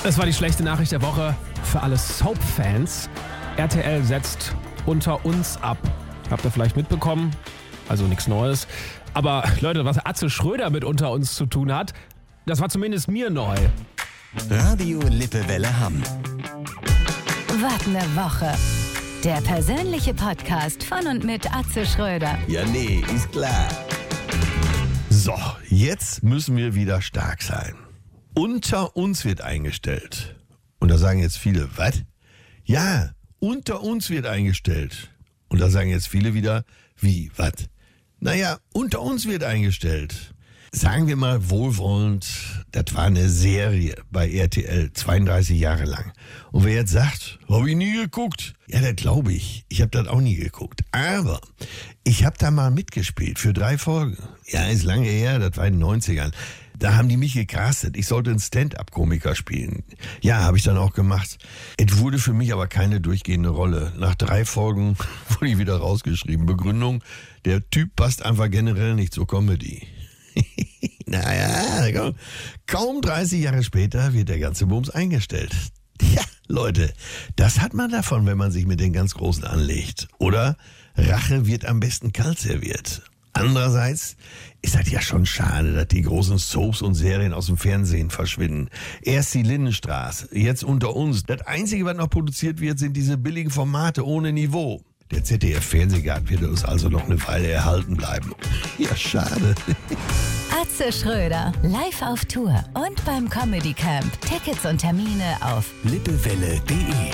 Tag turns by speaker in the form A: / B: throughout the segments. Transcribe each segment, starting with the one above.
A: Es war die schlechte Nachricht der Woche für alle Soap-Fans. RTL setzt Unter uns ab. Habt ihr vielleicht mitbekommen? Also nichts Neues. Aber Leute, was Atze Schröder mit Unter uns zu tun hat, das war zumindest mir neu.
B: Radio Lippewelle Hamm.
C: Wart eine Woche. Der persönliche Podcast von und mit Atze Schröder.
B: Ja, nee, ist klar.
D: So, jetzt müssen wir wieder stark sein. Unter uns wird eingestellt. Und da sagen jetzt viele, was? Ja, unter uns wird eingestellt. Und da sagen jetzt viele wieder, wie, was? Naja, unter uns wird eingestellt. Sagen wir mal wohlwollend, das war eine Serie bei RTL, 32 Jahre lang. Und wer jetzt sagt, habe ich nie geguckt, ja, das glaube ich. Ich habe das auch nie geguckt. Aber ich habe da mal mitgespielt für 3 Folgen. Ja, ist lange her, das war in den 90ern. Da haben die mich gecastet. Ich sollte einen Stand-up-Komiker spielen. Ja, habe ich dann auch gemacht. Es wurde für mich aber keine durchgehende Rolle. Nach 3 Folgen wurde ich wieder rausgeschrieben. Begründung, der Typ passt einfach generell nicht zur Comedy. Naja, kaum 30 Jahre später wird der ganze Bums eingestellt. Ja, Leute, das hat man davon, wenn man sich mit den ganz Großen anlegt. Oder Rache wird am besten kalt serviert. Andererseits ist das ja schon schade, dass die großen Soaps und Serien aus dem Fernsehen verschwinden. Erst die Lindenstraße, jetzt Unter uns. Das Einzige, was noch produziert wird, sind diese billigen Formate ohne Niveau. Der ZDF-Fernsehgarten wird uns also noch eine Weile erhalten bleiben. Ja, schade.
C: Atze Schröder, live auf Tour und beim Comedy Camp. Tickets und Termine auf
B: lippewelle.de.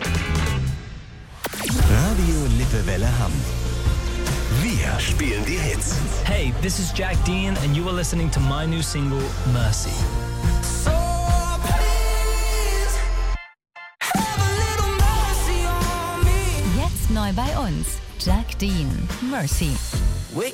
B: Radio Lippewelle Hamm. Wir spielen die Hits.
E: Hey, this is Jack Dean and you are listening to my new single, Mercy.
F: So please, have a little mercy on me.
C: Jetzt neu bei uns. Jack Dean, Mercy.